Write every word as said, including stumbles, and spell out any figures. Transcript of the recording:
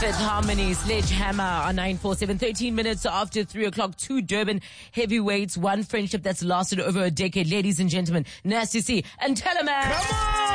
Fifth Harmony, Sledgehammer on nine four seven, thirteen minutes after three o'clock. Two Durban heavyweights, one friendship that's lasted over a decade. Ladies and gentlemen, Nasty C and Teleman. Come on!